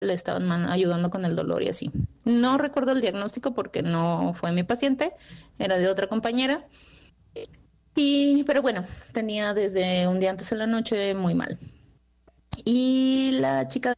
le estaban ayudando con el dolor y así. No recuerdo el diagnóstico porque no fue mi paciente, era de otra compañera. Pero bueno, tenía desde un día antes en la noche muy mal. Y la chica...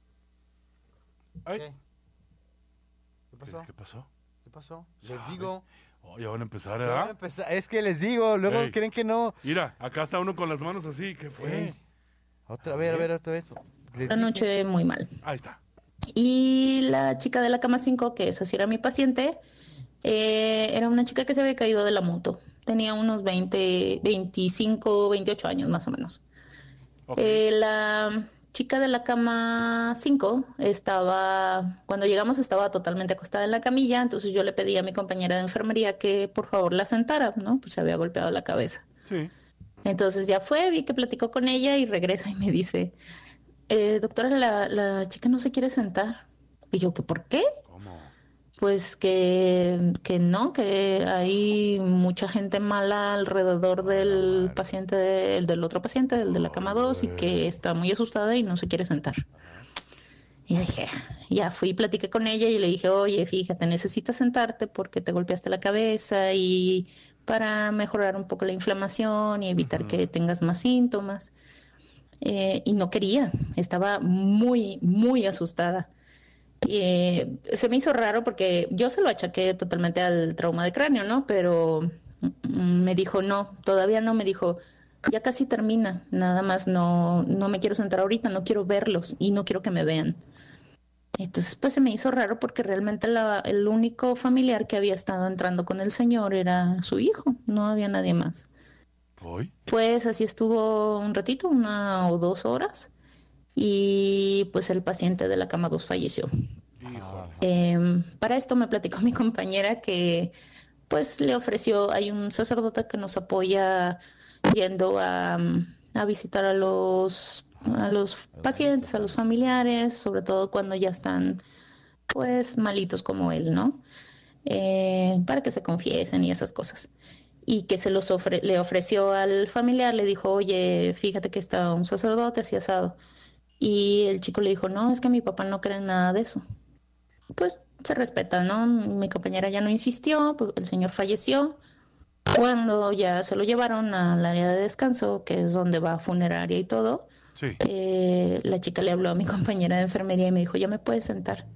Ay, ¿Qué? ¿Qué pasó? ¿qué pasó? ¿Qué pasó? ¿Sabe? Les digo. Oh, ya van a empezar, Ya van a ¿verdad? empezar. Es que les digo, luego Ey. creen que no. Mira, acá está uno con las manos así. ¿Qué fue? Ey. A ver, otra vez. Les La dije. noche muy mal. Ahí está. Y la chica de la cama 5, que esa sí era mi paciente, era una chica que se había caído de la moto. Tenía unos 20, 25, 28 años más o menos. Ok. La chica de la cama 5 estaba, cuando llegamos estaba totalmente acostada en la camilla, entonces yo le pedí a mi compañera de enfermería que por favor la sentara, ¿no? Pues se había golpeado la cabeza. Sí. Entonces ya fue, vi que platicó con ella y regresa y me dice, doctora, la chica no se quiere sentar. Y yo, ¿que por qué? ¿Cómo? Pues que no, que hay mucha gente mala alrededor del paciente, del otro paciente, del de la cama 2, y que está muy asustada y no se quiere sentar. Y dije, ya fui y platiqué con ella y le dije, oye, fíjate, necesitas sentarte porque te golpeaste la cabeza y para mejorar un poco la inflamación y evitar que tengas más síntomas. Y no quería, estaba muy, muy asustada. Se me hizo raro porque yo se lo achaqué totalmente al trauma de cráneo, ¿no? Pero me dijo, no, todavía no, me dijo, ya casi termina, nada más no me quiero sentar ahorita, no quiero verlos y no quiero que me vean. Entonces, pues se me hizo raro porque realmente el único familiar que había estado entrando con el señor era su hijo, no había nadie más. ¿Hoy? Pues así estuvo un ratito, 1 o 2 horas, y pues el paciente de la cama 2 falleció. Híjole. Para esto me platicó mi compañera que pues le ofreció, hay un sacerdote que nos apoya yendo a visitar a los pacientes, a los familiares, sobre todo cuando ya están pues malitos como él, ¿no? Para que se confiesen y esas cosas. Y que le ofreció al familiar, le dijo, oye, fíjate que está un sacerdote así asado. Y el chico le dijo, no, es que mi papá no cree en nada de eso. Pues se respeta, ¿no? Mi compañera ya no insistió, pues, el señor falleció. Cuando ya se lo llevaron al área de descanso, que es donde va funeraria y todo, Sí. la chica le habló a mi compañera de enfermería y me dijo, ya me puedes sentar.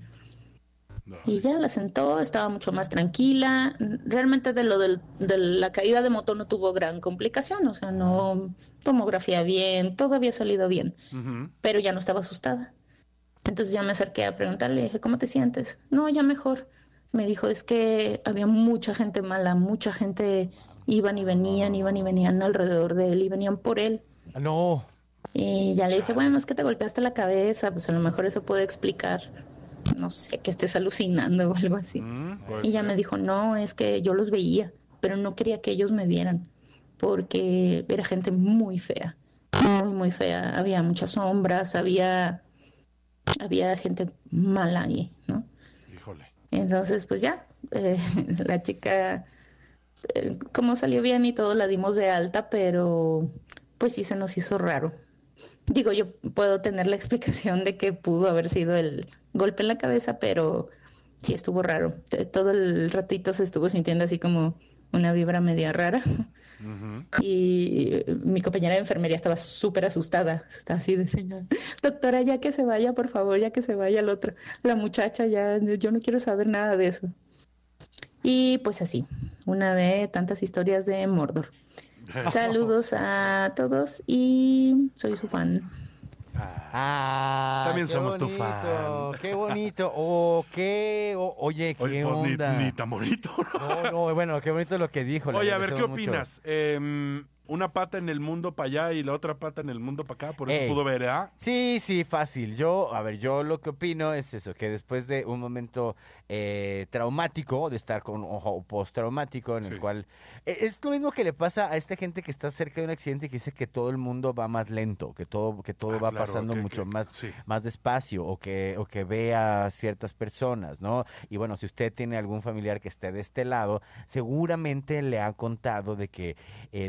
Y ya la sentó, estaba mucho más tranquila. Realmente de la caída de moto no tuvo gran complicación, o sea, no tomografía bien, todo había salido bien, pero ya no estaba asustada. Entonces ya me acerqué a preguntarle, dije, ¿cómo te sientes? No, ya mejor. Me dijo, es que había mucha gente mala, mucha gente iban y venían alrededor de él y venían por él. No. Y ya le dije, bueno, es que te golpeaste la cabeza, pues a lo mejor eso puede explicar, no sé, que estés alucinando o algo así. Y ya me dijo, no, es que yo los veía, pero no quería que ellos me vieran, porque era gente muy fea, muy, muy fea. Había muchas sombras, había gente mala ahí, ¿no? Híjole. Entonces, pues ya, la chica, como salió bien y todo, la dimos de alta, pero pues sí se nos hizo raro. Digo, yo puedo tener la explicación de que pudo haber sido el golpe en la cabeza, pero sí estuvo raro. Todo el ratito se estuvo sintiendo así como una vibra media rara. Y mi compañera de enfermería estaba súper asustada, estaba así de señal, doctora, ya que se vaya, por favor, ya que se vaya el otro, la muchacha, ya, yo no quiero saber nada de eso. Y pues así, una de tantas historias de Mordor. Saludos a todos y soy su fan. También Qué somos tu bonito, fan. qué bonito. Oye, Oye, qué pues onda. ni tan bonito. No, bueno, qué bonito lo que dijo. le Oye, a ver, ¿qué agradecemos mucho. opinas? Una pata en el mundo para allá y la otra pata en el mundo para acá, por eso Ey. pudo ver, ¿ah? Sí, fácil. Yo lo que opino es eso, que después de un momento traumático, de estar con ojo postraumático, en el cual es lo mismo que le pasa a esta gente que está cerca de un accidente y que dice que todo el mundo va más lento, que todo va claro, pasando mucho más, sí. más despacio, o que ve a ciertas personas, ¿no? Y bueno, si usted tiene algún familiar que esté de este lado, seguramente le ha contado de que días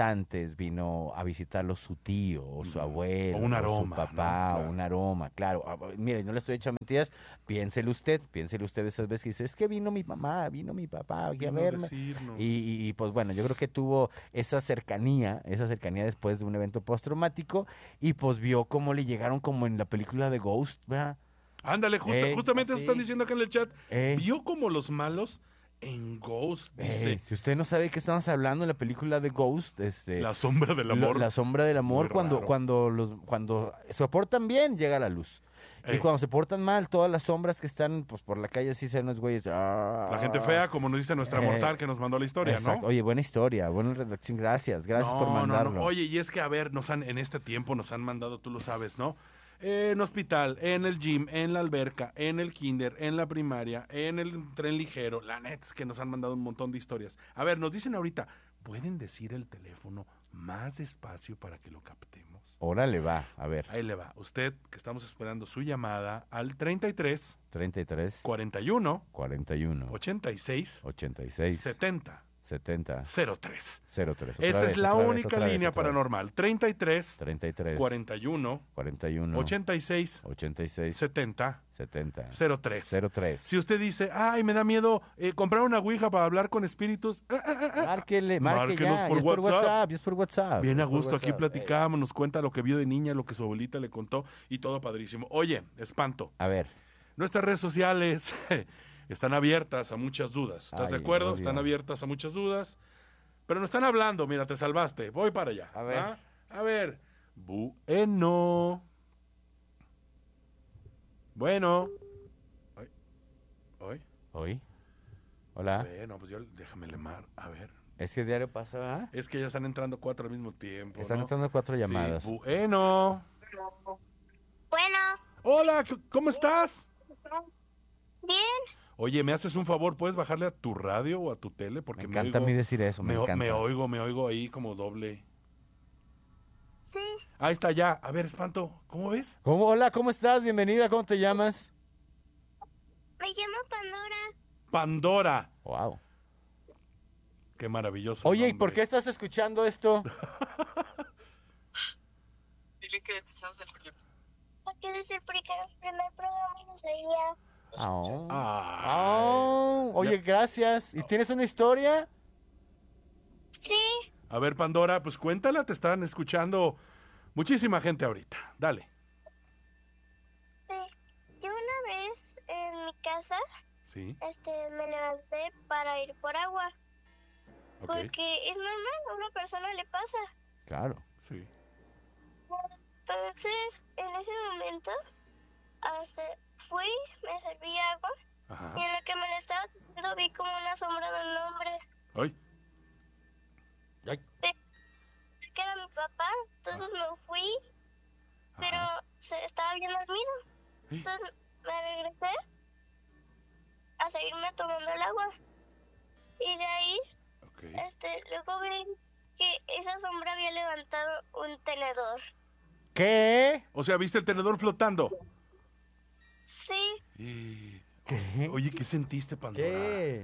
antes vino a visitarlo su tío o su abuelo O un o aroma, su papá, ¿no? Claro. un aroma, claro. Mire, no le estoy echando mentiras, piénsele usted esas veces que dice, es que vino mi mamá, vino mi papá aquí a Vino a verme. decirnos. Y, pues bueno, yo creo que tuvo esa cercanía después de un evento postraumático y pues vio cómo le llegaron como en la película de Ghost, ¿verdad? Ándale, justamente eso así. están diciendo acá en el chat. Ey. Vio como los malos en Ghost, dice. Si usted no sabe de qué estamos hablando en la película de Ghost, La sombra del amor. La sombra del amor, Muy cuando, raro. cuando se portan bien, llega la luz. Y Ey. cuando se portan mal, todas las sombras que están pues por la calle así se ven los güeyes. La gente fea, como nos dice nuestra mortal que nos mandó la historia, Exacto. ¿no? Oye, buena historia, buena redacción, gracias por No, mandarlo. no. Oye, y es que, a ver, en este tiempo nos han mandado, tú lo sabes, ¿no? En hospital, en el gym, en la alberca, en el kinder, en la primaria, en el tren ligero. La neta es que nos han mandado un montón de historias. A ver, nos dicen ahorita, ¿pueden decir el teléfono más despacio para que lo captemos? Órale, va, a ver. Ahí le va. Usted, que estamos esperando su llamada al 33 33 41 41 86 86 70 70 03. 03. Esa es la única línea paranormal. 33 33 41 41 86 86 70 70 03. 03. Si usted dice, ay, me da miedo comprar una ouija para hablar con espíritus, Márquele, Márquenos ya, por y es por WhatsApp. WhatsApp, y es por WhatsApp. bien a es por gusto, aquí WhatsApp. platicamos, nos cuenta lo que vio de niña, lo que su abuelita le contó y todo padrísimo. Oye, espanto, A ver, nuestras redes sociales están abiertas a muchas dudas. ¿Estás de Ay, acuerdo? odio. Están abiertas a muchas dudas. Pero nos están hablando, mira, te salvaste. Voy para allá. A ver. ¿Ah? A ver. Bueno. Bueno. Ay. Ay. hoy. Hola. Bueno, pues yo déjame lemar. A ver. Es que diario pasa, ¿verdad? Es que ya están entrando 4 al mismo tiempo. Están ¿no? entrando 4 Sí, llamadas. Bueno. Bueno, Hola, ¿cómo estás? bien. Oye, ¿me haces un favor? ¿Puedes bajarle a tu radio o a tu tele? Me Porque encanta a mí decir eso, me encanta. me oigo ahí como doble. Sí, Ahí está ya. A ver, espanto, ¿cómo ves? Hola, ¿cómo estás? Bienvenida, ¿cómo te llamas? me llamo Pandora. Pandora. Wow. Qué maravilloso. Oye, ¿y nombre. por qué estás escuchando esto? Dile que escuchamos el primer. Porque desde el primer programa no sabía. Ah. Oye, gracias. ¿Y tienes una historia? Sí, A ver, Pandora, pues cuéntala, te están escuchando muchísima gente ahorita. Dale. sí. Yo una vez en mi casa Sí, me levanté para ir por agua. ok. Porque es normal, a una persona le pasa. Claro. Sí. Entonces, en ese momento, fui, me serví agua. Ajá. Y en lo que me la estaba tomando vi como una sombra de un hombre. Ay. Que era mi papá. Entonces me fui, pero Ajá. estaba bien dormido. Sí. Entonces me regresé a seguirme tomando el agua. Y de ahí, Ok. luego vi que esa sombra había levantado un tenedor. ¿Qué? O sea, ¿viste el tenedor flotando? Sí, ¿Qué? Oye, ¿qué sentiste, Pandora? ¿Qué?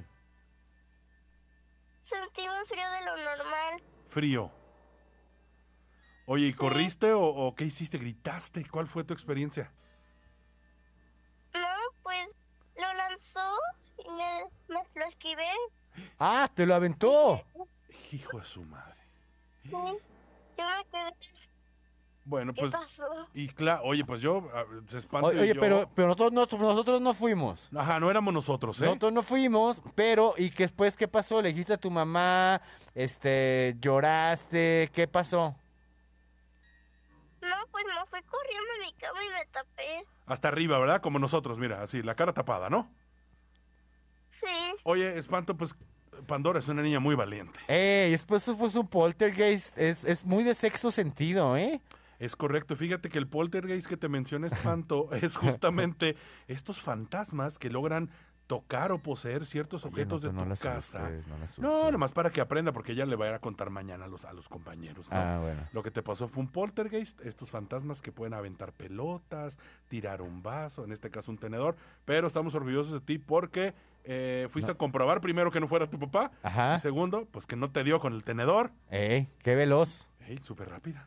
sentí más frío de lo normal. Frío. Oye, ¿y Sí. corriste o qué hiciste? ¿Gritaste? ¿Cuál fue tu experiencia? No, pues lo lanzó y me lo esquivé. Ah, te lo aventó. Hijo de su madre. Sí. Yo me quedé. Bueno, ¿Qué pues, pasó? y claro, oye, pues yo, se espanta Oye, yo. pero nosotros no fuimos. Ajá, no éramos nosotros, ¿eh? Nosotros no fuimos, pero ¿y que después qué pasó? ¿Le dijiste a tu mamá? ¿Lloraste? ¿Qué pasó? No, pues me fui corriendo a mi cama y me tapé. Hasta arriba, ¿verdad? Como nosotros, mira, así, la cara tapada, ¿no? Sí, Oye, espanto, pues, Pandora es una niña muy valiente. Después eso fue un poltergeist. Es muy de sexto sentido, ¿eh? Es correcto, fíjate que el poltergeist que te menciona, espanto, es justamente estos fantasmas que logran tocar o poseer ciertos Oye, objetos no, de no tu la casa. asustes, no la asustes. No, nomás para que aprenda, porque ella le va a ir a contar mañana a los compañeros, ¿no? Ah, bueno. Lo que te pasó fue un poltergeist, estos fantasmas que pueden aventar pelotas, tirar un vaso, en este caso un tenedor, pero estamos orgullosos de ti porque fuiste a comprobar primero que no fuera tu papá, Ajá. y segundo, pues que no te dio con el tenedor. Qué veloz. Ey, súper rápida.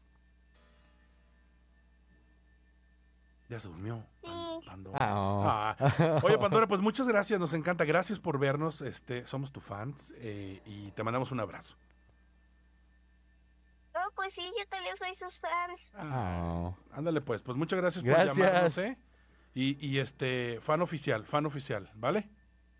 Ya se durmió. Pandora. Ah, Ah. Oye, Pandora, pues muchas gracias, nos encanta. Gracias por vernos, somos tu fans y te mandamos un abrazo. No, pues sí, yo también soy sus fans. Ah. Ándale pues muchas gracias, Gracias. por llamarnos, y fan oficial, ¿vale?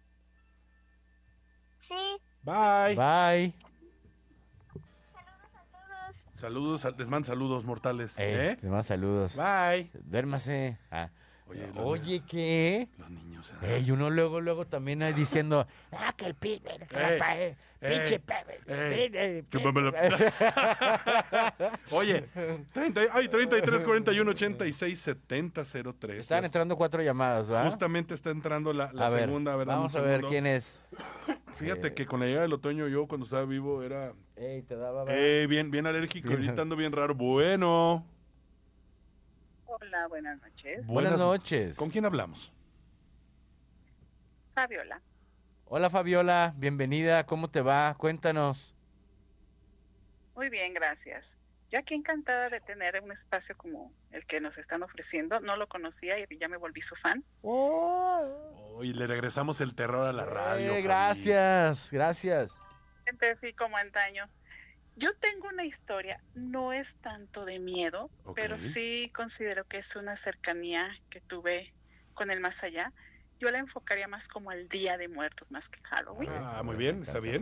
Sí, Bye. Bye. saludos a todos. Saludos, les mando saludos mortales. Les mando saludos. Bye. Duérmase. Ah. Oye, Oye, ¿qué? Los niños. Uno luego también ahí diciendo, que el pinche Chúpamela. Oye, 33 41 86 70 03. Están entrando 4 llamadas, ¿verdad? Justamente está entrando la A ver, segunda, ¿verdad? vamos a ver quién es. Fíjate que con la llegada del otoño yo cuando estaba vivo era Te daba... bien alérgico, ahorita ando bien raro. Bueno. Hola, buenas noches. Buenas noches. ¿Con quién hablamos? Fabiola. Hola, Fabiola, bienvenida. ¿Cómo te va? Cuéntanos. Muy bien, gracias. Yo aquí encantada de tener un espacio como el que nos están ofreciendo. No lo conocía y ya me volví su fan. Y le regresamos el terror a la radio. Fabi. Gracias. Entonces, sí, como antaño. Yo tengo una historia, no es tanto de miedo, Ok. pero sí considero que es una cercanía que tuve con el más allá. Yo la enfocaría más como al Día de Muertos, más que Halloween. Muy bien, está bien.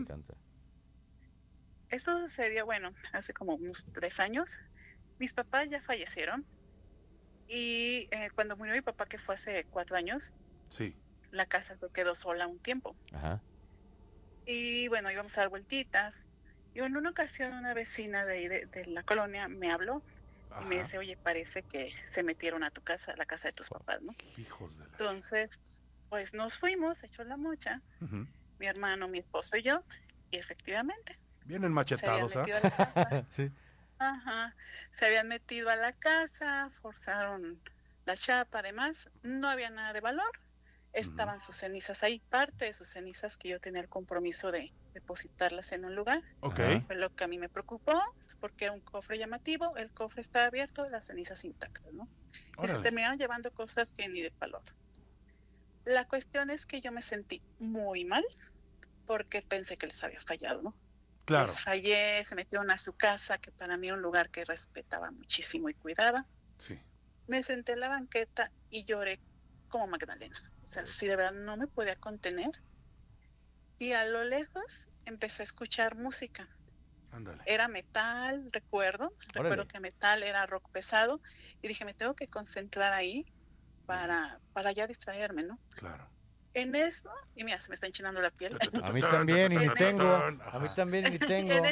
Esto sucedió, bueno, hace como unos 3 años. Mis papás ya fallecieron y cuando murió mi papá, que fue hace 4 años, Sí. la casa se quedó sola un tiempo. Ajá. Y bueno, íbamos a dar vueltitas. Y en una ocasión una vecina de ahí de la colonia me habló y me Ajá. dice, oye, parece que se metieron a tu casa, a la casa de tus papás, ¿no? Hijos de la... Entonces, pues nos fuimos, echó la mocha, Ujú. mi hermano, mi esposo y yo, y efectivamente, Vienen se habían machetados, ¿ah? metido a la casa. Sí. Ajá, se habían metido a la casa, forzaron la chapa, además, no había nada de valor, estaban sus cenizas ahí, parte de sus cenizas que yo tenía el compromiso de depositarlas en un lugar. Ok. Ajá. Fue lo que a mí me preocupó, porque era un cofre llamativo, el cofre estaba abierto, las cenizas intactas, ¿no? Y se Órale. terminaron llevando cosas que ni de valor. La cuestión es que yo me sentí muy mal, porque pensé que les había fallado, ¿no? Claro. Les fallé, se metieron a su casa, que para mí era un lugar que respetaba muchísimo y cuidaba. Sí. Me senté en la banqueta y lloré como Magdalena. O sea, sí, de verdad no me podía contener. Y a lo lejos empecé a escuchar música. Ándale. Era metal, recuerdo que metal era rock pesado. Y dije, me tengo que concentrar ahí para ya distraerme, ¿no? Claro. En eso, y mira, se me está enchinando la piel. A mí también, y ni tengo. Ajá. A mí también, y ni tengo. En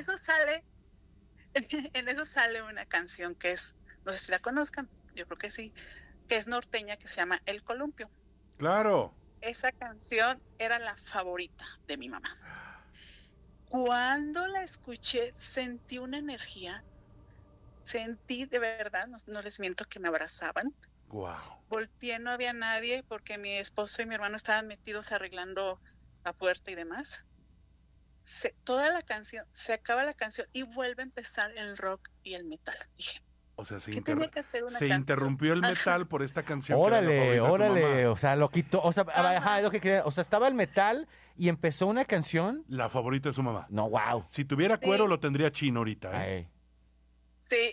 eso sale una canción que es, no sé si la conozcan, yo creo que sí, que es norteña, que se llama El Columpio. Claro. Esa canción era la favorita de mi mamá. Cuando la escuché, sentí una energía, sentí de verdad, no les miento, que me abrazaban. Wow. Volteé, no había nadie porque mi esposo y mi hermano estaban metidos arreglando la puerta y demás. Toda la canción, se acaba la canción y vuelve a empezar el rock y el metal. Dije, O sea, ¿qué tenía que hacer una se canción? interrumpió el Ajá. metal por esta canción. que era la Órale, favorita de tu órale. mamá. O sea, lo quitó. O sea, Ajá. ajá, es lo que quería. O sea, estaba el metal y empezó una canción. La favorita de su mamá. No, wow. Si tuviera cuero, Sí. lo tendría chino ahorita, ¿eh? Ay. Sí.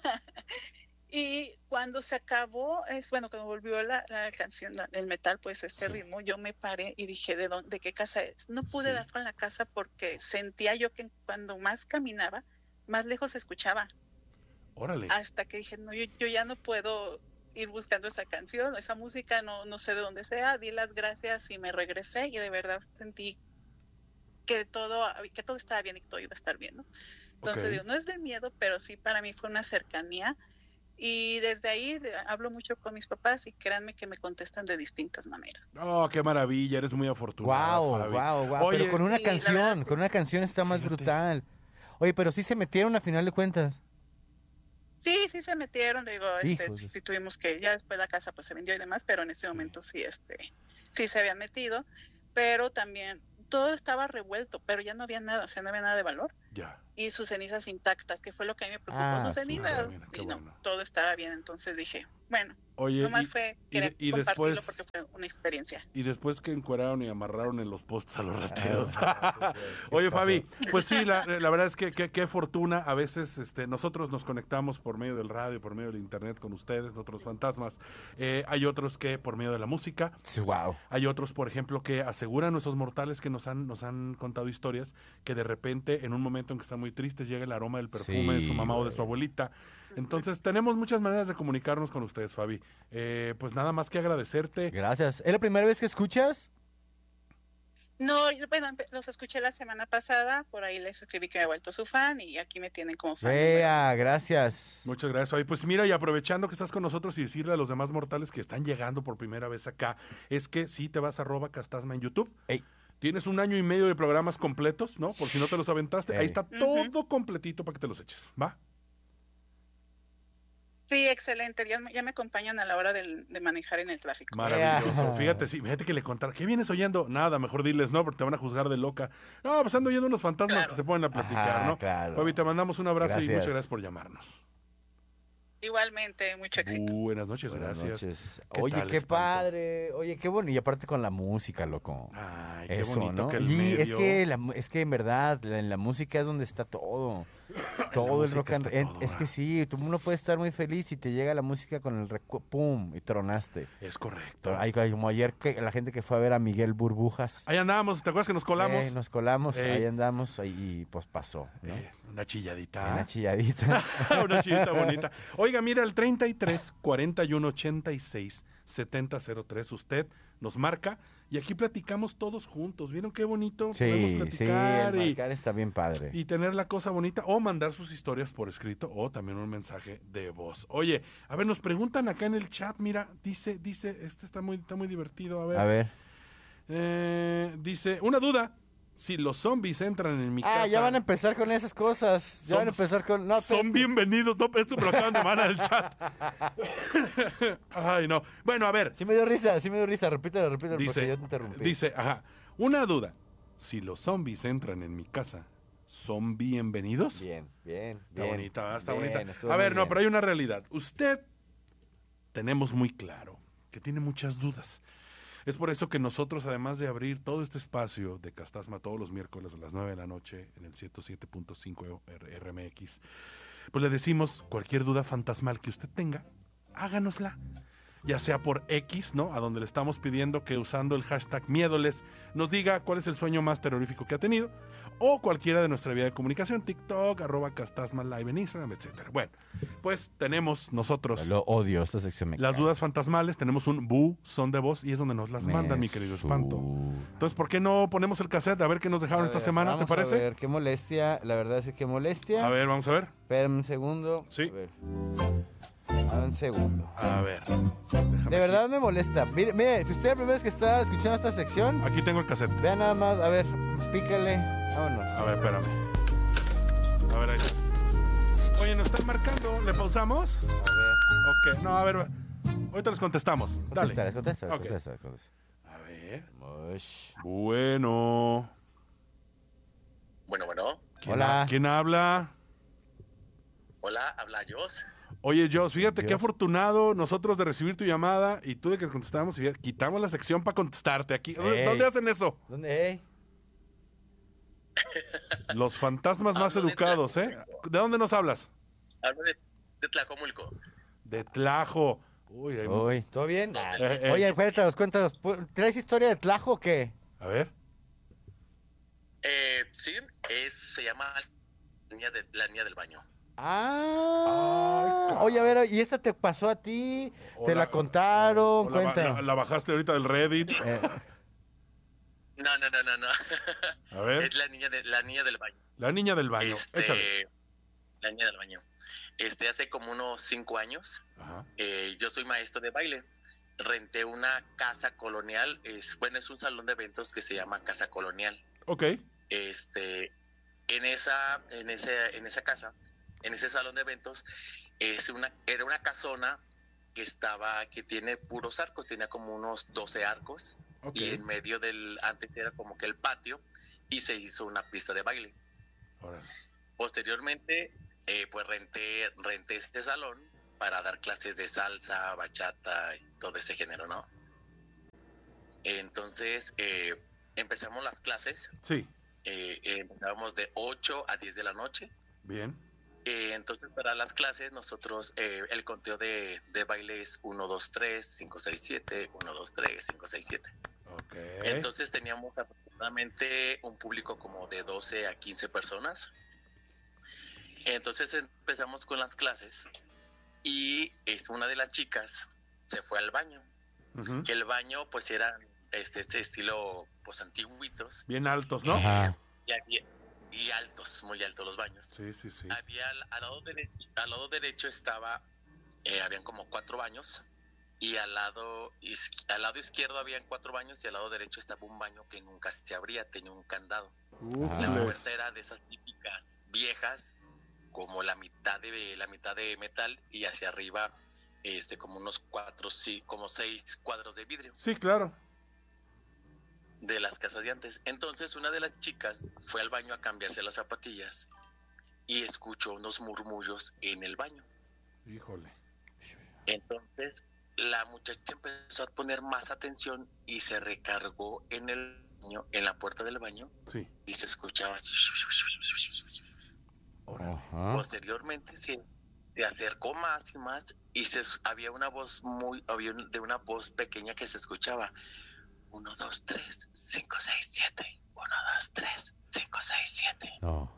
Y cuando se acabó, cuando volvió la canción, el metal, pues Sí. este ritmo, yo me paré y dije, ¿de qué casa es? No pude Sí. dar con la casa porque sentía yo que cuando más caminaba, más lejos se escuchaba. Órale. Hasta que dije, no, yo ya no puedo ir buscando esa canción, esa música, no sé de dónde sea. Di las gracias y me regresé y de verdad sentí que todo estaba bien y que todo iba a estar bien, ¿no? Entonces Ok. digo, no es de miedo, pero sí para mí fue una cercanía Y desde ahí hablo mucho con mis papás y créanme que me contestan de distintas maneras. Oh, qué maravilla, eres muy afortunado. Wow. Oye, Pero con una Sí, canción, con una canción está más Fíjate. brutal. Oye, pero sí se metieron a final de cuentas. Sí se metieron, digo, Hijos de- sí tuvimos que, ya después la casa pues se vendió y demás, pero en ese momento sí se habían metido, pero también todo estaba revuelto, pero ya no había nada, o sea, no había nada de valor. ya. Y sus cenizas intactas, que fue lo que a mí me preocupó, Ah, sus cenizas. mira, qué Y no, bueno. todo estaba bien, entonces dije, bueno, Oye, nomás fue querer y compartirlo después- porque fue una experiencia. y después que encueraron y amarraron en los postes a los rateros. Ah, Oye, pasó? Fabi, pues sí, la verdad es que qué fortuna. A veces nosotros nos conectamos por medio del radio, por medio del internet con ustedes, otros fantasmas. Hay otros que por medio de la música. Wow. Hay otros, por ejemplo, que aseguran nuestros mortales que nos han contado historias que de repente, en un momento en que están muy tristes, llega el aroma del perfume de su Sí, mamá o de güey. su abuelita. Entonces, tenemos muchas maneras de comunicarnos con ustedes, Fabi. Pues nada más que agradecerte. Gracias. ¿Es la primera vez que escuchas? No, bueno, los escuché la semana pasada, por ahí les escribí que me he vuelto su fan y aquí me tienen como fan. Vea, gracias. Muchas gracias, Fabi. Pues mira, y aprovechando que estás con nosotros y decirle a los demás mortales que están llegando por primera vez acá, es que si te vas a @castasma en YouTube. Ey. Tienes 1 año y medio de programas completos, ¿no? Por si no te los aventaste. Ey. Ahí está todo completito para que te los eches, ¿va? Sí, excelente, ya me acompañan a la hora de manejar en el tráfico. Maravilloso. Yeah. Fíjate que le contaron. ¿Qué vienes oyendo? Nada, mejor diles no, porque te van a juzgar de loca. No, pues ando oyendo unos fantasmas Claro. que se ponen a platicar, Ajá, ¿no? claro. Fabi, te mandamos un abrazo y Gracias. muchas gracias por llamarnos. Igualmente, mucho éxito. Buenas noches, Buenas gracias. noches. ¿Qué Oye, tal, qué espanto? padre. Oye, qué bueno. Y aparte con la música, loco. Ay, qué Eso, bonito ¿no? que el Y medio... es que en verdad, en la música es donde está todo. Todo el música rock and está todo, es ¿verdad? que sí, uno puede estar muy feliz y te llega la música con el pum y tronaste. Es correcto. Como ayer que la gente que fue a ver a Miguel Burbujas. Ahí andábamos, ¿te acuerdas que nos colamos? Nos colamos, Ey. ahí andamos y pues pasó, ¿no? Una chilladita. Una chilladita. Una chillita bonita. Oiga, mira, el 33 41 86 70 03, usted nos marca y aquí platicamos todos juntos. ¿Vieron qué bonito? Sí, Podemos sí, platicar el y, marcar está bien padre. y tener la cosa bonita o mandar sus historias por escrito o también un mensaje de voz. Oye, a ver, nos preguntan acá en el chat, mira, dice, está muy divertido, A ver. dice, una duda, si los zombies entran en mi casa... Ya van a empezar con esas cosas. Ya van a empezar con... No, son bienvenidos, no, esto me lo acaban de mandar al chat. Ay, no. Bueno, a ver, Sí me dio risa. Repítelo porque yo te interrumpí. dice, una duda, si los zombies entran en mi casa, ¿son bienvenidos? Bien. Está bonita, ¿verdad? Está Bien, bonita. estuvo A ver, muy no, bien. pero hay una realidad. Usted tenemos muy claro que tiene muchas dudas. Es por eso que nosotros, además de abrir todo este espacio de Castasma todos los miércoles a las 9 de la noche en el 107.5 RMX, pues le decimos cualquier duda fantasmal que usted tenga, háganosla. Ya sea por X, ¿no? A donde le estamos pidiendo que usando el hashtag Miedoles nos diga cuál es el sueño más terrorífico que ha tenido, o cualquiera de nuestra vía de comunicación, TikTok, @Castasma Live en Instagram, etcétera. Bueno, pues tenemos nosotros Lo odio, esta sección me las caga. dudas fantasmales, tenemos un son de voz y es donde nos las mandan, mi querido Espanto. Entonces, ¿por qué no ponemos el cassette a ver qué nos dejaron esta semana? ¿Te Vamos parece? A ver, qué molestia. La verdad es que qué molestia. A ver, vamos a ver. Espérame un segundo. Sí. A ver. Un segundo. A ver. Déjame De verdad me molesta. Mire, si usted es la primera vez que está escuchando esta sección, Aquí tengo el cassette. vea nada más. A ver, pícale. Vámonos. A ver, espérame. A ver, ahí está. Oye, nos están marcando. ¿Le pausamos? A ver. Ok, no, a ver. Ahorita les contestamos. Dale. Contesta. Ok. A ver. Mosh. Bueno. Bueno. Hola. ¿Quién habla? Hola, habla Jos. Oye, Jos, fíjate qué Dios. afortunado nosotros de recibir tu llamada y tú de que contestamos y ya quitamos la sección para contestarte aquí. Ey. ¿Dónde hacen eso? ¿Dónde? Los fantasmas más Hablo de educados, ¿eh? ¿De dónde nos hablas? Hablo de Tlacomulco. De Tlajo. Uy, Uy, ¿todo bien? Eh. Oye, cuéntanos. ¿Traes historia de Tlajo o qué? A ver. Sí, se llama la niña del baño. Oye, a ver, ¿y esta te pasó a ti? ¿Te la contaron? O Cuéntanos. la bajaste ahorita del Reddit. No. A ver. Es la niña del baño. La niña del baño. Échale. La niña del baño. hace como unos 5 años, Ajá. yo soy maestro de baile. Renté una casa colonial, es un salón de eventos que se llama Casa Colonial. Ok. En esa casa, en ese salón de eventos, era una casona que tiene puros arcos, tenía como unos 12 arcos, Ok. y en medio antes era como que el patio, y se hizo una pista de baile. Órale. Posteriormente, pues renté este salón para dar clases de salsa, bachata y todo ese género, ¿no? Entonces, empezamos las clases. Sí. Empezábamos de 8 a 10 de la noche. Bien. Entonces, para las clases, nosotros, el conteo de baile es 1, 2, 3, 5, 6, 7, 1, 2, 3, 5, 6, 7. Ok. Entonces, teníamos aproximadamente un público como de 12 a 15 personas. Entonces, empezamos con las clases y una de las chicas se fue al baño. Ujú. El baño, pues, era este estilo, pues, antiguitos. Bien altos, ¿no? Ajá. Y altos, muy altos los baños. Sí, sí, sí. Había al lado derecho habían como 4 baños, y al lado izquierdo habían 4 baños, y al lado derecho estaba un baño que nunca se abría, tenía un candado. La Ufles. puerta era de esas típicas viejas, como la mitad de metal, y hacia arriba como unos 4, sí, como 6 cuadros de vidrio Sí, claro. de las casas de antes. Entonces una de las chicas fue al baño a cambiarse las zapatillas y escuchó unos murmullos en el baño. Híjole. Entonces la muchacha empezó a poner más atención y se recargó en el baño, en la puerta del baño, Sí. y se escuchaba así. Ajá. Posteriormente se acercó más y más, y había una voz de una voz pequeña que se escuchaba: 1, 2, 3, 5, 6, 7. 1, 2, 3, 5, 6, 7. No.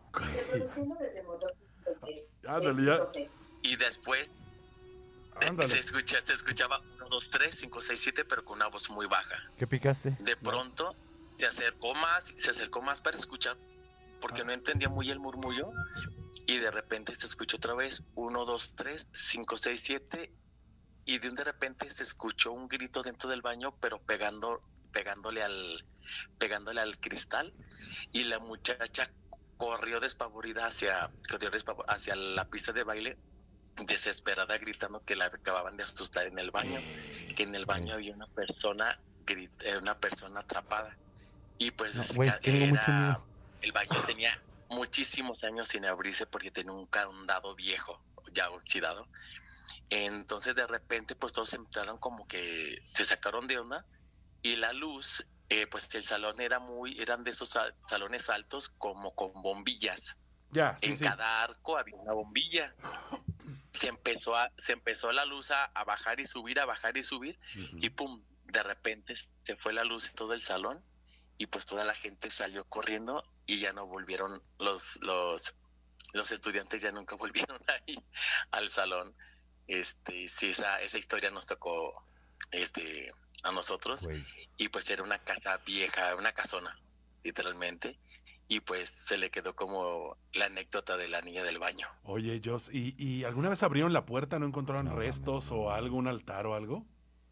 Ándale, ya. Y después Ándale. se escuchaba 1, 2, 3, 5, 6, 7, pero con una voz muy baja. ¿Qué picaste? De pronto se acercó más para escuchar, porque no entendía muy el murmullo, y de repente se escuchó otra vez 1, 2, 3, 5, 6, 7, y de repente se escuchó un grito dentro del baño, pero pegándole al cristal, y la muchacha corrió despavorida hacia la pista de baile, desesperada, gritando que la acababan de asustar en el baño, que en el baño había una persona atrapada. Y pues No, güey, tengo mucho miedo. el baño tenía muchísimos años sin abrirse porque tenía un candado viejo, ya oxidado. Entonces de repente pues todos entraron, como que se sacaron de onda, y la luz, pues el salón eran de esos salones altos, como con bombillas. Ya, sí, En sí. cada arco había una bombilla. Se empezó la luz a bajar y subir, a bajar y subir, Ujú. y pum, de repente se fue la luz en todo el salón, y pues toda la gente salió corriendo, y ya no volvieron los estudiantes, ya nunca volvieron ahí al salón. Sí, esa historia nos tocó a nosotros. Güey. Y pues era una casa vieja, una casona, literalmente, y pues se le quedó como la anécdota de la niña del baño. Oye, Jos, ¿y alguna vez abrieron la puerta, no encontraron No, restos o algo, un altar o algo?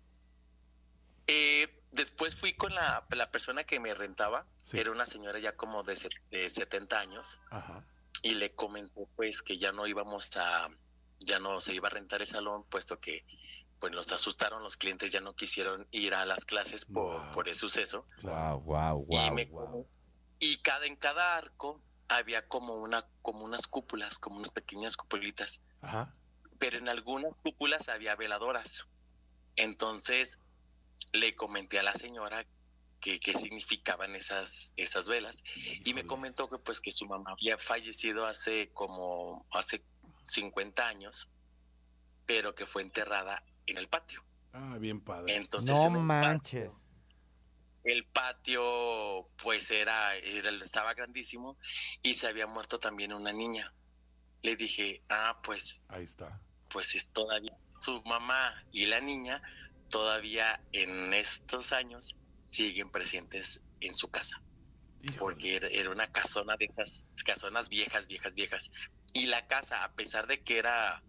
Después fui con la persona que me rentaba, Sí. era una señora ya como de 70 años, Ajá. y le comentó pues que ya no se iba a rentar el salón, puesto que pues los asustaron, los clientes ya no quisieron ir a las clases Wow. por el suceso. Wow. Y en cada arco había como unas cúpulas, como unas pequeñas cupulitas, Ajá. pero en algunas cúpulas había veladoras. Entonces le comenté a la señora qué significaban esas velas, y me Híjole. comentó que pues que su mamá había fallecido hace 50 años, pero que fue enterrada en el patio. Ah, bien padre. Entonces No en el manches. El patio pues estaba grandísimo, y se había muerto también una niña. Le dije, pues Ahí está. es todavía su mamá y la niña todavía en estos años siguen presentes en su casa, Híjole. porque era una casona de esas casonas viejas, Y la casa, a pesar de que era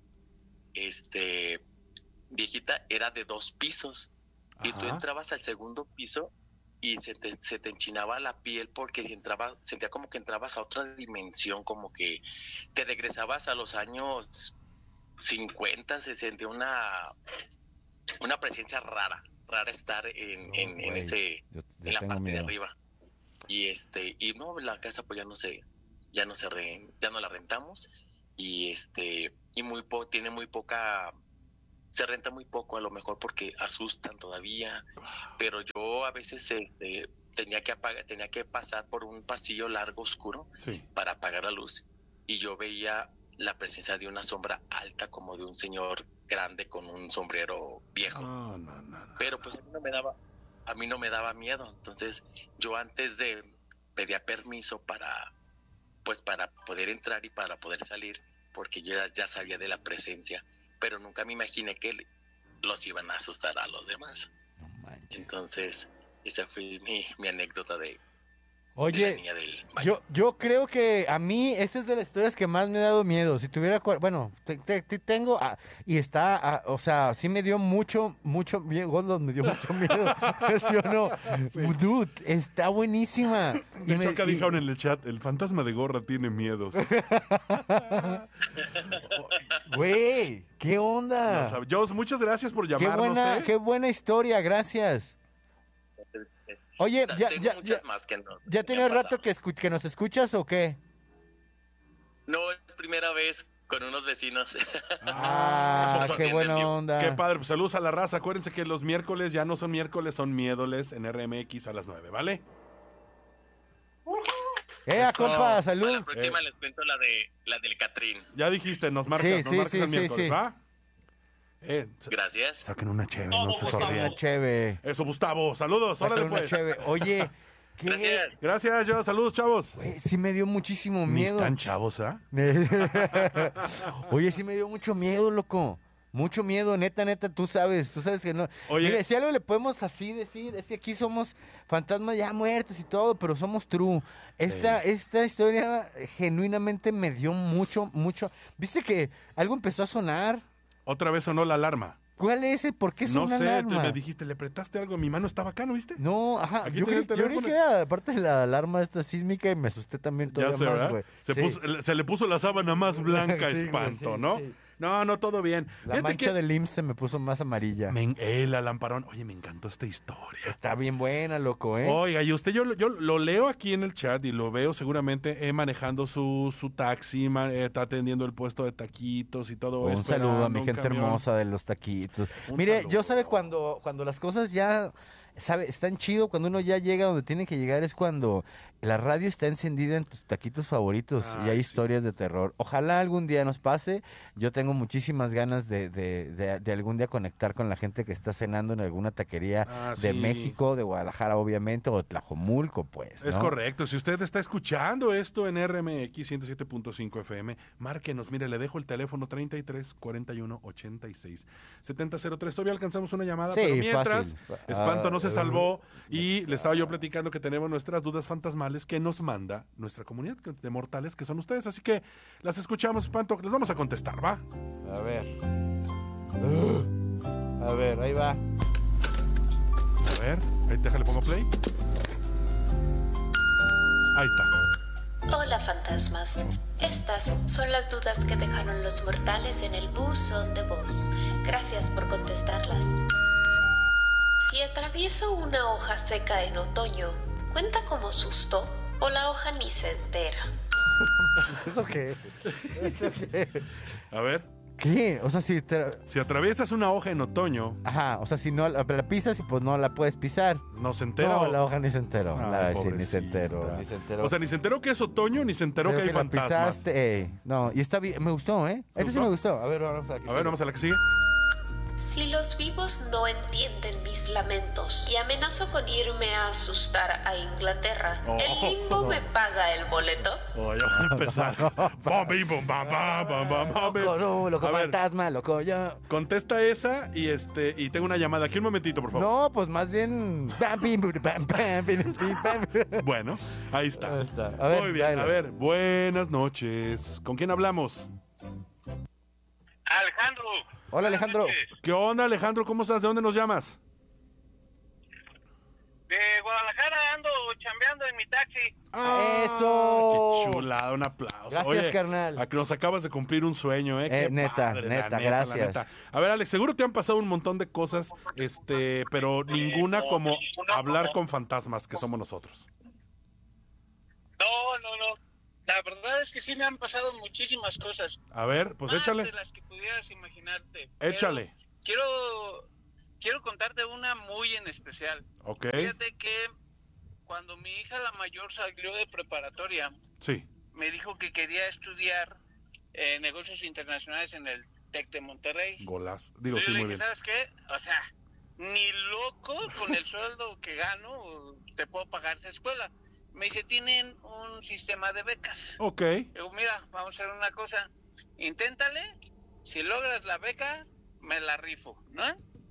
viejita, era de 2 pisos. Y tú Ajá. entrabas al segundo piso y se te enchinaba la piel porque sentía como que entrabas a otra dimensión, como que te regresabas a los años 50, se sentía una presencia rara estar en güey, ese, yo en la tengo parte de miedo. arriba. Y no, la casa pues ya no la rentamos, y tiene muy poca, se renta muy poco, a lo mejor porque asustan todavía, pero yo a veces tenía que pasar por un pasillo largo oscuro Sí. para apagar la luz, y yo veía la presencia de una sombra alta, como de un señor grande con un sombrero viejo. No. Pero pues a mí no me daba miedo. Entonces yo antes de pedía permiso para poder entrar y para poder salir, porque yo ya sabía de la presencia, pero nunca me imaginé que los iban a asustar a los demás. No manches. Entonces esa fue mi anécdota de la Oye, niña del baño. yo creo que a mí esta es de las historias que más me ha dado miedo. Si tuviera, bueno, tengo, y está, o sea, sí me dio mucho miedo, Gondos me dio mucho miedo, ¿sí o no? Dude, está buenísima. De hecho, acá dijeron en el chat, el fantasma de gorra tiene miedos. Güey, ¿qué onda? Jos, muchas gracias por llamarnos. Qué buena historia, gracias. Oye, Tengo muchas más que no. ¿ya tiene me han rato pasado. que nos escuchas o qué? No, es primera vez con unos vecinos. Ah, Pues, qué buena atienden, onda. Qué padre, pues saludos a la raza. Acuérdense que los miércoles ya no son miércoles, son miédoles en RMX a las 9, ¿vale? Compa, Para la salud. próxima les cuento la del Catrín. Ya dijiste, nos marcas, Sí, nos sí, marcas sí, el sí, miércoles, sí. ¿va? Gracias. Saquen una cheve, no se Una sonríen. chévere. Eso, Gustavo, saludos, Saca órale una pues. chévere. Oye, ¿qué? Gracias. Gracias, Jos, saludos, chavos. Güey, sí me dio muchísimo Ni miedo. están chavos, ¿ah? Oye, sí me dio mucho miedo, loco. Mucho miedo, neta, tú sabes que no. Oye. Mire, si algo le podemos así decir, es que aquí somos fantasmas ya muertos y todo, pero somos true. Esta historia genuinamente me dio mucho. ¿Viste que algo empezó a sonar? Otra vez sonó la alarma. ¿Cuál es ese? ¿Por qué No suena sé, alarma? me dijiste, le apretaste algo, mi mano estaba acá, ¿no viste? No, ajá. Aquí Yo tenía creí, el yo creí teléfono. que era aparte de la alarma esta sísmica y me asusté también Ya todavía sé, más, ¿verdad? güey. Se, Sí. se le puso la sábana más blanca, Sí, güey, espanto, sí, ¿no? sí. No, todo bien. La Fíjate mancha que del IMSS se me puso más amarilla. la lamparón. Oye, me encantó esta historia. Está bien buena, loco, ¿eh? Oiga, y usted, yo lo leo aquí en el chat y lo veo seguramente manejando su taxi, está atendiendo el puesto de taquitos y todo eso. Un saludo a mi esperando un gente camión. hermosa de los taquitos. Un Mire, saludo. yo sabe cuando las cosas ya, están chido, cuando uno ya llega donde tiene que llegar es cuando la radio está encendida en tus taquitos favoritos y Ay, hay sí. historias de terror. Ojalá algún día nos pase. Yo tengo muchísimas ganas de algún día conectar con la gente que está cenando en alguna taquería de sí. México, de Guadalajara, obviamente, o de Tlajomulco, pues, Es ¿no? correcto. Si usted está escuchando esto en RMX 107.5 FM, márquenos. Mire, le dejo el teléfono 33 41 86 7003. Todavía alcanzamos una llamada, Sí, pero mientras, fácil. Espanto no se salvó y no. le estaba yo platicando que tenemos nuestras dudas fantasmales que nos manda nuestra comunidad de mortales, que son ustedes. Así que las escuchamos, Espanto. Les vamos a contestar, ¿va? A ver. A ver, ahí va. A ver, ahí déjale, pongo play. Ahí está. Hola fantasmas, estas son las dudas que dejaron los mortales en el buzón de voz. Gracias por contestarlas. Si atravieso una hoja seca en otoño, ¿cuenta como susto o la hoja ni se entera? ¿Eso qué? ¿Eso qué? A ver, ¿Qué? O sea, si atraviesas una hoja en otoño, Ajá, o sea, si no la pisas y pues no la puedes pisar. ¿no se entera? No, o- la hoja ni se enteró. Ay, Sí, ni se pobrecita. enteró, ni se enteró. O sea, ni se enteró que es otoño, ni se enteró Pero que hay la fantasmas. pisaste, no, y está bien, me gustó, ¿eh? Este sí gustó? me gustó. A ver, vamos a A ver, vamos a la que sigue. Si los vivos no entienden mis lamentos y amenazo con irme a asustar a Inglaterra, ¿el limbo me paga el boleto? Oh, ya va a empezar. Bam, bim, bam, bam, bam, bam, bam, bam. Loco, no, loco A ver, fantasma, loco yo. contesta esa y tengo una llamada. Aquí un momentito, por favor. No, pues más bien... Bueno, ahí está. Ahí está. A ver, Muy bien, dale. a ver, buenas noches. ¿Con quién hablamos? Alejandro. Hola, Alejandro. Buenas noches. ¿Qué onda, Alejandro? ¿Cómo estás? ¿De dónde nos llamas? De Guadalajara ando chambeando en mi taxi. ¡Eso! ¡Qué chulada! Un aplauso. Gracias, Oye, carnal. A que nos acabas de cumplir un sueño, ¿eh? Qué Neta, padre, la neta, la gracias. neta. A ver, Alex, seguro te han pasado un montón de cosas, pero ninguna como hablar con fantasmas, que somos nosotros. No. La verdad es que sí me han pasado muchísimas cosas. A ver, pues Más échale. de las que pudieras imaginarte. Pero Échale. Quiero contarte una muy en especial. Ok. Fíjate que cuando mi hija la mayor salió de preparatoria, Sí. me dijo que quería estudiar negocios internacionales en el TEC de Monterrey. Golazo. Digo, Yo sí, le muy dije, bien. ¿sabes qué? O sea, ni loco con el sueldo que gano te puedo pagar esa escuela. Me dice, tienen un sistema de becas. Ok. Digo, mira, vamos a hacer una cosa. Inténtale. Si logras la beca, me la rifo, ¿no?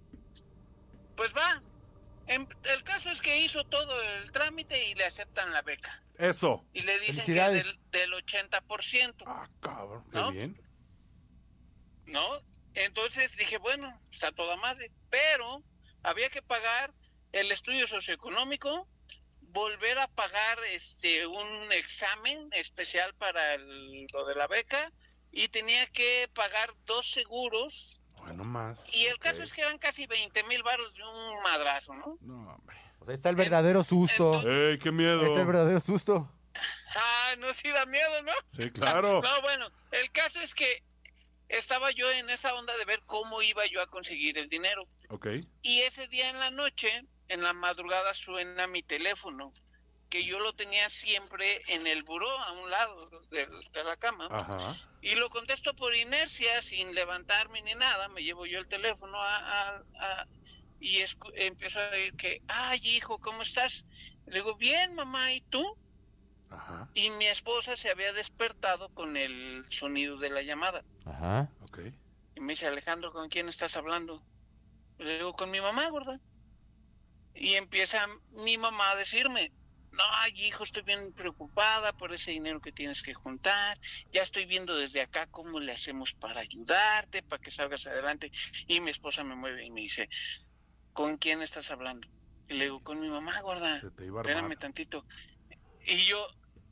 Pues va. El caso es que hizo todo el trámite y le aceptan la beca. Eso. Y le dicen que Felicidades. del 80%. Ah, cabrón, qué ¿No? bien. ¿No? Entonces dije, bueno, está toda madre. Pero había que pagar el estudio socioeconómico, volver a pagar un examen especial para lo de la beca y tenía que pagar 2 seguros. Bueno, más. Y el Ok. caso es que eran casi 20,000 varos de un madrazo, ¿no? No, hombre. Pues ahí está el verdadero susto. Entonces- ¡Ey, qué miedo! Ahí está el verdadero susto. Ah, no, sí da miedo, ¿no? Sí, claro. No, bueno, el caso es que estaba yo en esa onda de ver cómo iba yo a conseguir el dinero. Ok. Y ese día en la noche, en la madrugada, suena mi teléfono, que yo lo tenía siempre en el buró, a un lado de la cama. Ajá. Y lo contesto por inercia, sin levantarme ni nada. Me llevo yo el teléfono y empiezo a decir que, ay, hijo, ¿cómo estás? Le digo, bien, mamá, ¿y tú? Ajá. Y mi esposa se había despertado con el sonido de la llamada. Ajá. Ok. Y me dice, Alejandro, ¿con quién estás hablando? Le digo, con mi mamá, gorda. Y empieza mi mamá a decirme, no, ay, hijo, estoy bien preocupada por ese dinero que tienes que juntar. Ya estoy viendo desde acá cómo le hacemos para ayudarte, para que salgas adelante. Y mi esposa me mueve y me dice, ¿con quién estás hablando? Y le digo, con mi mamá, gorda. Se te iba a Espérame armar. tantito. Y yo,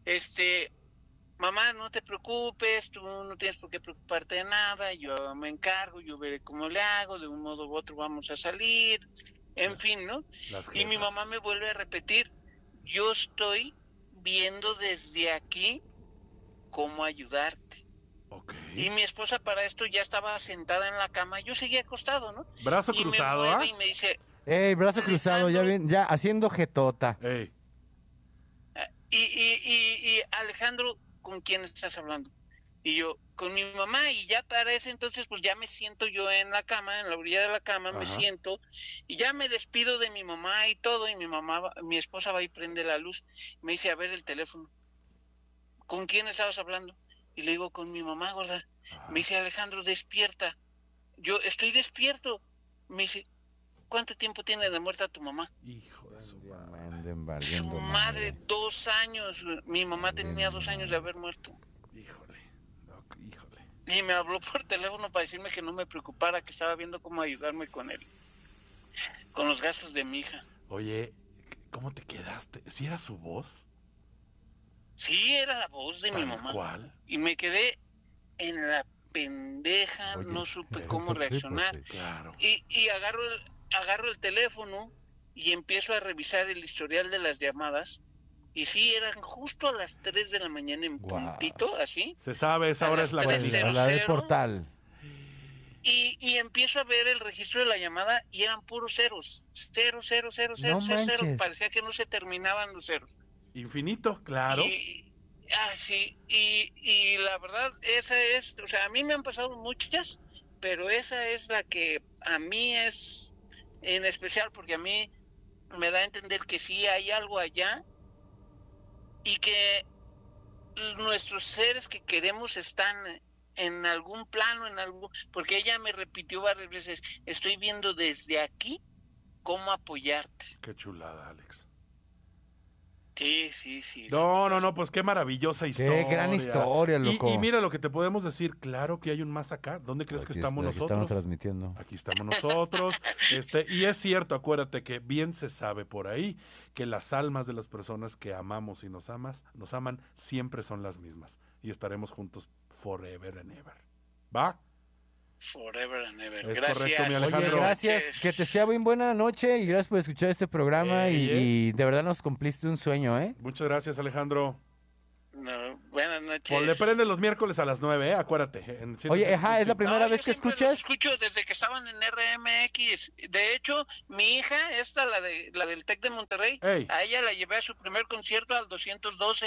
mamá, no te preocupes, tú no tienes por qué preocuparte de nada, yo me encargo, yo veré cómo le hago, de un modo u otro vamos a salir, en fin, ¿no? Las Y mi jefas. mamá me vuelve a repetir, yo estoy viendo desde aquí cómo ayudarte. Ok. Y mi esposa para esto ya estaba sentada en la cama, yo seguía acostado, ¿no? Brazo Y cruzado, me ¿ah? mueve y me dice, Ey, brazo cruzado, ya bien, ya haciendo jetota. Ey. y Alejandro, ¿con quién estás hablando? Y yo, con mi mamá, y ya para ese entonces, pues ya me siento yo en la cama, en la orilla de la cama, me Ajá. siento, y ya me despido de mi mamá y todo, y mi esposa va y prende la luz, me dice, a ver el teléfono, ¿con quién estabas hablando? Y le digo, con mi mamá, gorda. Me dice, Alejandro, despierta. Yo, estoy despierto. Me dice, ¿cuánto tiempo tiene de muerta tu mamá? Hijo de su madre. Anden Su valiendo madre, madre. 2 años. Mi mamá tenía 2 años de haber muerto. Híjole. Híjole. Y me habló por teléfono para decirme que no me preocupara, que estaba viendo cómo ayudarme con los gastos de mi hija. Oye, ¿cómo te quedaste? ¿Sí era su voz? Sí, era la voz de mi ¿Tal mamá. cual? Y me quedé en la pendeja, Oye, no supe sí, cómo pues reaccionar. sí. Claro. Y agarro el teléfono y empiezo a revisar el historial de las llamadas. Y sí, eran justo a las 3 de la mañana en Guau. puntito, así. Se sabe, esa A hora las es la 3:00. buena. La del cero. portal. Y empiezo a ver el registro de la llamada y eran puros ceros. Cero, cero, cero, cero, No cero, cero. manches. Parecía que no se terminaban los ceros. Infinito, claro. Sí, y la verdad, esa es, o sea, a mí me han pasado muchas, pero esa es la que a mí es en especial, porque a mí me da a entender que sí hay algo allá y que nuestros seres que queremos están en algún plano, porque ella me repitió varias veces, estoy viendo desde aquí cómo apoyarte. Qué chulada, Alex. Sí. No, pues qué maravillosa historia. Qué gran historia, loco. Y mira lo que te podemos decir, claro que hay un más acá. ¿Dónde crees que estamos nosotros? Estamos transmitiendo. Aquí estamos nosotros. Y es cierto, acuérdate que bien se sabe por ahí que las almas de las personas que amamos y nos aman, siempre son las mismas. Y estaremos juntos forever and ever. ¿Va? Forever and ever. Es Gracias. correcto, mi Alejandro. Oye, gracias. Que te sea bien buena noche y gracias por escuchar este programa y de verdad nos cumpliste un sueño, ¿eh? Muchas gracias, Alejandro. No, buenas noches. Pues le prende los miércoles a las 9, acuérdate. Oye, ¿es la primera vez que escuchas? Lo escucho desde que estaban en RMX. De hecho, mi hija, la del TEC de Monterrey, a ella la llevé a su primer concierto al 212.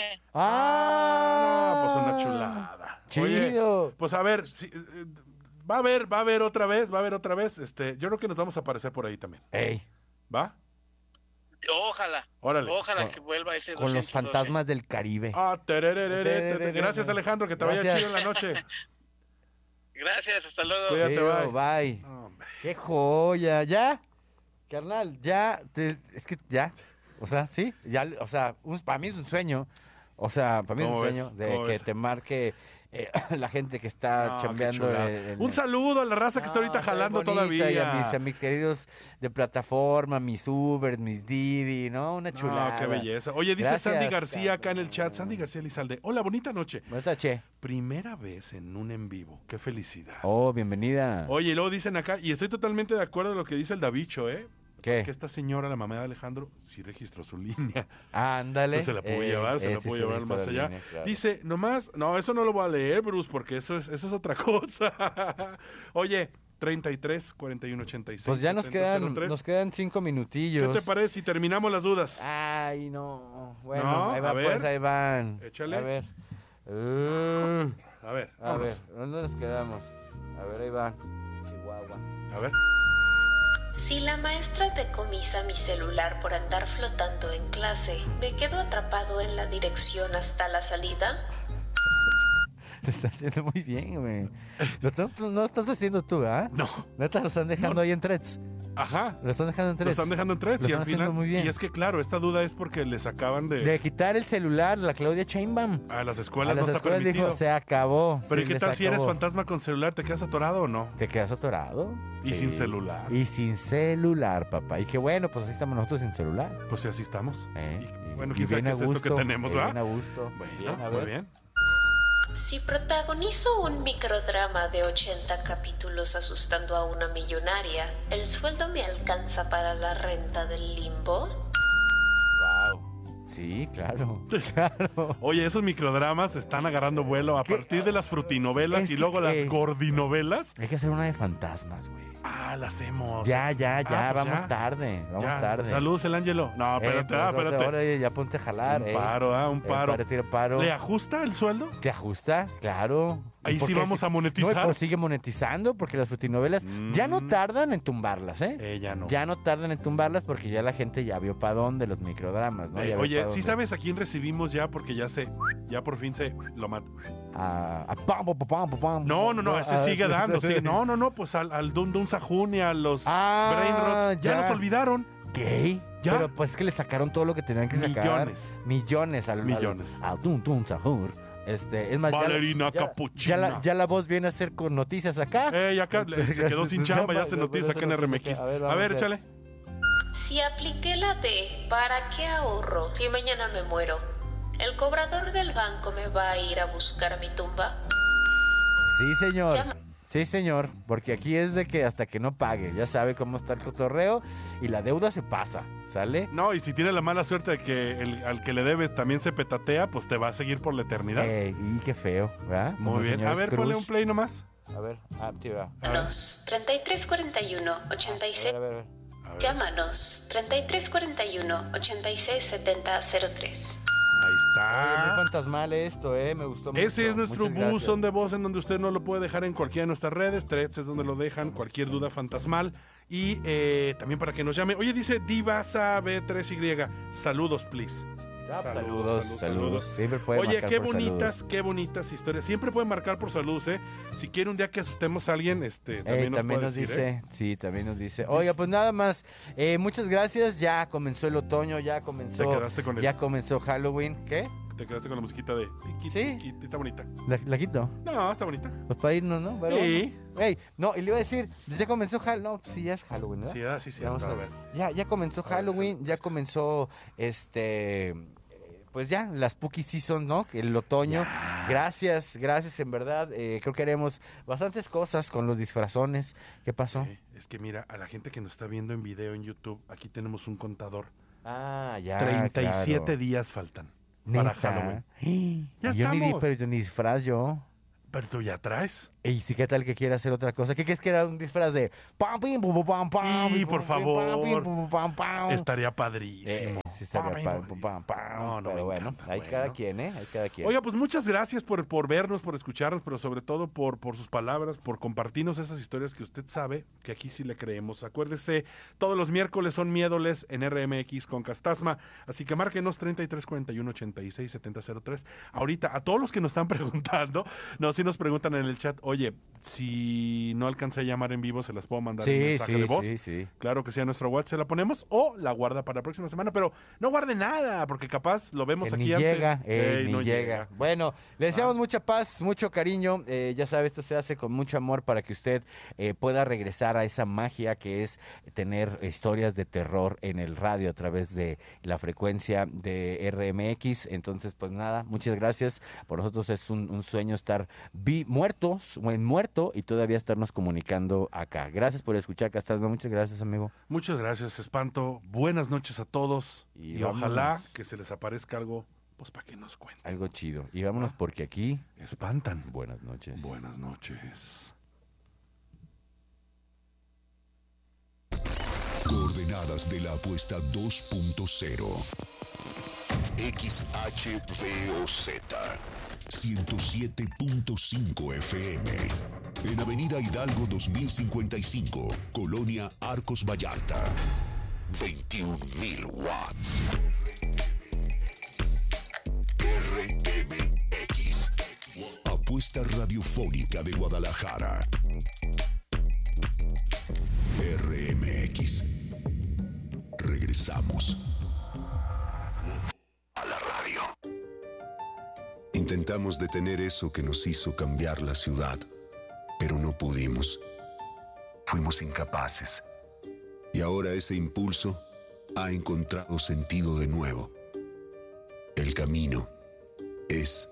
Pues una chulada. Chido. Oye, pues a ver, va a haber otra vez. Yo creo que nos vamos a aparecer por ahí también. ¿Va? Ojalá. Órale. Ojalá que vuelva ese 212. Con los fantasmas del Caribe. Gracias, Alejandro, que te vaya chido en la noche. Gracias, hasta luego. Cuídate, bye. Qué joya, ya. Carnal, ya, es que ya. O sea, sí, ya, o sea, para mí es un sueño. O sea, para mí es un sueño de que te marque la gente que está chambeando. Un saludo a la raza que está ahorita jalando todavía. Y a mis queridos de plataforma, mis Uber, mis Didi, ¿no? Una chulada. Qué belleza. Oye, dice Gracias, Sandy García acá en el chat. Sandy García Lizalde. Hola, bonita noche. Bonita noche. Primera vez en un en vivo. Qué felicidad. Oh, bienvenida. Oye, y luego dicen acá, y estoy totalmente de acuerdo con lo que dice el Davicho, ¿eh? ¿Qué? Es que esta señora, la mamá de Alejandro, sí registró su línea. Ándale. Pues se la pudo llevar, más allá. Línea, claro. Dice, no, eso no lo voy a leer, Bruce, porque eso es otra cosa. Oye, 33, 41, 86. Pues ya nos 70, quedan 5 minutillos. ¿Qué te parece si terminamos las dudas? Ay, no. Bueno, ¿No? ahí va, pues, ahí van. Échale. A ver. A ver, ¿dónde nos quedamos? A ver, ahí van. Chihuahua. A ver. Si la maestra decomisa mi celular por andar flotando en clase, ¿me quedo atrapado en la dirección hasta la salida? Lo estás haciendo muy bien, güey. No lo estás haciendo tú, ¿ah? No. Neta, lo están dejando ahí en threads. Ajá. Lo están dejando en threads. Lo están dejando en threads. Y al final, muy bien. y es que claro, esta duda es porque les acaban de quitar el celular la Claudia Sheinbaum. A las escuelas no está permitido. Dijo, se acabó. Pero sí, ¿qué tal si eres fantasma con celular? ¿Te quedas atorado o no? ¿Te quedas atorado? Y sí. Sin celular. Y sin celular, papá. Y qué bueno, pues así estamos nosotros sin celular. Pues sí, así estamos. Bueno, y bien a gusto. Es esto que tenemos, ¿va? Bien a gusto. Bueno, muy bien. Si protagonizo un microdrama de 80 capítulos asustando a una millonaria, ¿el sueldo me alcanza para la renta del limbo? Wow. Sí, claro. Oye, esos microdramas están agarrando vuelo a partir de las frutinovelas y luego las gordinovelas. Hay que hacer una de fantasmas, güey. La hacemos. Ya, pues vamos tarde. Saludos, el Ángelo. No, espérate. Ahora ya ponte a jalar. Un paro. Paro. ¿Le ajusta el sueldo? ¿Te ajusta? Claro. Ahí sí vamos a monetizar. No, pues sigue monetizando porque las frutinovelas ya no tardan en tumbarlas, ¿eh? Ya no. Ya no tardan en tumbarlas porque ya la gente ya vio para dónde los microdramas, ¿no? Oye, ¿sí sabes a quién recibimos ya? Porque ya por fin se lo mató. No, ese sigue dando. No, pues al Dun Sahun y a los Brain Rots. Ya los olvidaron. ¿Qué? ¿Ya? Pero pues es que le sacaron todo lo que tenían que sacar. Millones al Dun Sahur. Es más, Valerina Capuchina. Ya la voz viene a hacer con noticias acá. Acá se quedó sin chamba, ya hace noticias acá en RMX. A ver, échale. Si apliqué la de ¿para qué ahorro si mañana me muero? ¿El cobrador del banco me va a ir a buscar mi tumba? Sí, señor. Sí, señor, porque aquí es de que hasta que no pague, ya sabe cómo está el cotorreo y la deuda se pasa, ¿sale? No, y si tiene la mala suerte de que al que le debes también se petatea, pues te va a seguir por la eternidad. Y qué feo, ¿verdad? Muy bien, a ver, ponle un play nomás. A ver, activa. Llámanos 3341 86. A ver. Llámanos 3341 867003. Ahí está. Muy fantasmal esto, me gustó mucho. Ese es nuestro Muchas gracias. buzón de voz en donde usted no lo puede dejar en cualquiera de nuestras redes. Threads es donde lo dejan, cualquier duda fantasmal. Y también para que nos llame. Oye, dice Divasa B3Y. Saludos, please. Saludos. Siempre puede Oye, marcar qué por bonitas, saludos. qué bonitas historias. Siempre pueden marcar por saludos, ¿eh? Si quiere un día que asustemos a alguien, también nos puede nos decir, dice, ¿eh? sí, también nos dice. Oiga, pues nada más, muchas gracias. Ya comenzó el otoño, ya comenzó Halloween. ¿Qué? Te quedaste con la musiquita de... Sí. Está bonita. ¿La quito? No, está bonita. Pues para irnos, ¿no? Pero, Sí. Ey, no, y le iba a decir, ya comenzó Halloween. No, pues sí, ya es Halloween, ¿verdad? Sí. Vamos a a ver. Ya comenzó Halloween, ya comenzó pues ya, la Spooky Season, ¿no? El otoño. Gracias, en verdad. Creo que haremos bastantes cosas con los disfrazones. ¿Qué pasó? Es que mira, a la gente que nos está viendo en video en YouTube, aquí tenemos un contador. Ah, ya, 37 claro. días faltan ¿Neta? para Halloween. Ya Yo estamos. pero ni disfraz yo. Pero tú ya traes. Y si qué tal que quiera hacer otra cosa. ¿Qué crees que era un disfraz de pam, pim, pum, pam, pam? Y por favor, pam, pam. estaría padrísimo. Sí, estaría pam. No, pero me bueno, encanta, hay bueno. cada quien, Hay cada quien. Oiga, pues muchas gracias por vernos, por escucharnos, pero sobre todo por sus palabras, por compartirnos esas historias que usted sabe que aquí sí le creemos. Acuérdese, todos los miércoles son miédoles en RMX con Castasma, así que márquenos 3341-867003. Ahorita, a todos los que nos están preguntando, sí nos preguntan en el chat, oye, si no alcancé a llamar en vivo, ¿se las puedo mandar en mensaje de voz? Sí. Claro que sí, a nuestro WhatsApp se la ponemos o la guarda para la próxima semana, pero no guarde nada, porque capaz lo vemos Que aquí ni antes. llega, No ni llega. Bueno, le deseamos mucha paz, mucho cariño. Ya sabe, esto se hace con mucho amor para que usted pueda regresar a esa magia que es tener historias de terror en el radio a través de la frecuencia de RMX. Entonces, pues nada, muchas gracias. Por nosotros es un sueño estar muerto y todavía estarnos comunicando acá. Gracias por escuchar, Castasma. Muchas gracias, amigo. Muchas gracias, Espanto. Buenas noches a todos. Y vámonos. ojalá que se les aparezca algo, pues para que nos cuenten. Algo chido. Y vámonos porque aquí espantan. Buenas noches. Buenas noches. Coordenadas de la apuesta 2.0. XHVOZ 107.5 FM. En Avenida Hidalgo 2055, Colonia Arcos Vallarta. 21.000 watts. RMX. Apuesta radiofónica de Guadalajara. RMX. Regresamos a la radio. Intentamos detener eso que nos hizo cambiar la ciudad, pero no pudimos. Fuimos incapaces. Y ahora ese impulso ha encontrado sentido de nuevo. El camino es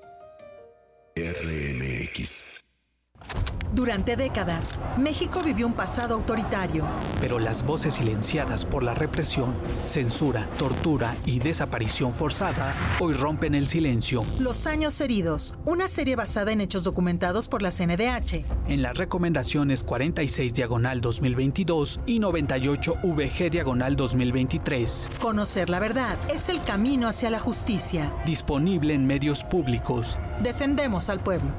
RMX. Durante décadas, México vivió un pasado autoritario. Pero las voces silenciadas por la represión, censura, tortura y desaparición forzada hoy rompen el silencio. Los años heridos, una serie basada en hechos documentados por la CNDH. En las recomendaciones 46/2022 y 98/VG/2023. Conocer la verdad es el camino hacia la justicia. Disponible en medios públicos. Defendemos al pueblo.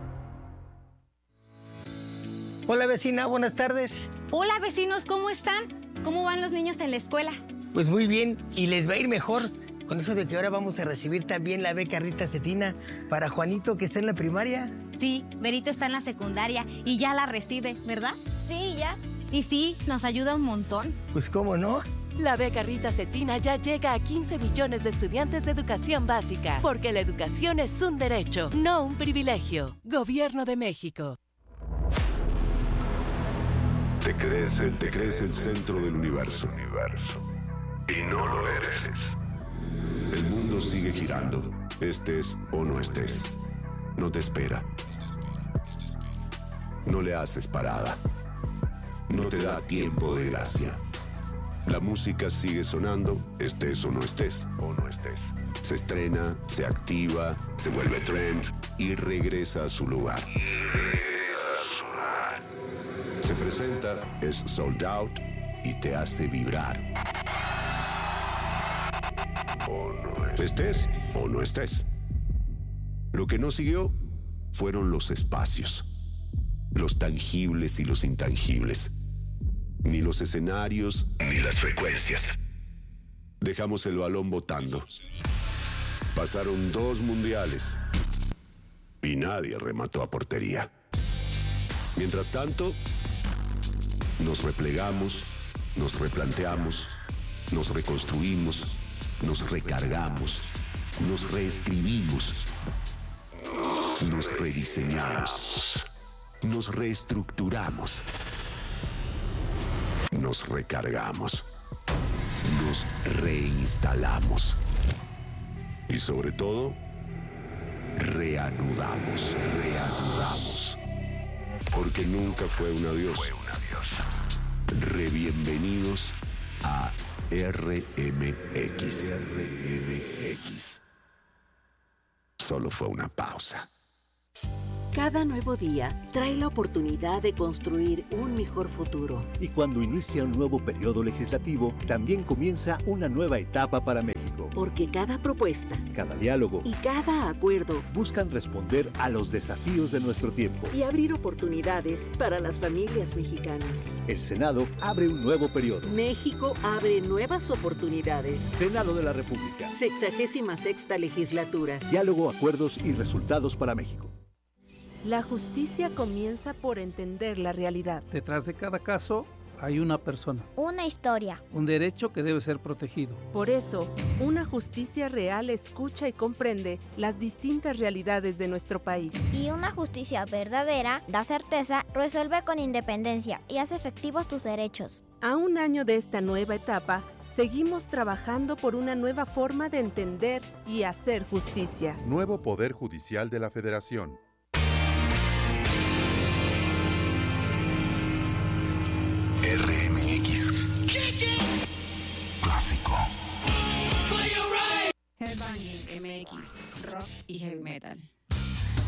Hola vecina, buenas tardes. Hola vecinos, ¿cómo están? ¿Cómo van los niños en la escuela? Pues muy bien, y les va a ir mejor con eso de que ahora vamos a recibir también la beca Rita Cetina para Juanito que está en la primaria. Sí, Berito está en la secundaria y ya la recibe, ¿verdad? Sí, ya. Y sí, nos ayuda un montón. Pues cómo no. La beca Rita Cetina ya llega a 15 millones de estudiantes de educación básica, porque la educación es un derecho, no un privilegio. Gobierno de México. Te crees el centro del universo. Y no lo eres. El mundo sigue girando, estés o no estés. No te espera. No le haces parada. No te da tiempo de gracia. La música sigue sonando, estés o no estés. Se estrena, se activa, se vuelve trend y regresa a su lugar. Se presenta, es sold out y te hace vibrar. ¿O no es? estés o no estés. Lo que no siguió fueron los espacios, los tangibles y los intangibles, ni los escenarios ni las frecuencias. Dejamos el balón botando. Pasaron 2 mundiales y nadie remató a portería. Mientras tanto, nos replegamos, nos replanteamos, nos reconstruimos, nos recargamos, nos reescribimos, nos rediseñamos, nos reestructuramos, nos recargamos, nos reinstalamos y sobre todo, reanudamos. Porque nunca fue un adiós. Bienvenidos a RMX. Solo fue una pausa. Cada nuevo día trae la oportunidad de construir un mejor futuro. Y cuando inicia un nuevo periodo legislativo, también comienza una nueva etapa para México. Porque cada propuesta, cada diálogo y cada acuerdo buscan responder a los desafíos de nuestro tiempo y abrir oportunidades para las familias mexicanas. El Senado abre un nuevo periodo. México abre nuevas oportunidades. Senado de la República. 66ª legislatura. Diálogo, acuerdos y resultados para México. La justicia comienza por entender la realidad. Detrás de cada caso hay una persona. Una historia. Un derecho que debe ser protegido. Por eso, una justicia real escucha y comprende las distintas realidades de nuestro país. Y una justicia verdadera da certeza, resuelve con independencia y hace efectivos tus derechos. A un año de esta nueva etapa, seguimos trabajando por una nueva forma de entender y hacer justicia. Nuevo Poder Judicial de la Federación. RMX Clásico. Headbanging MX, rock y heavy metal.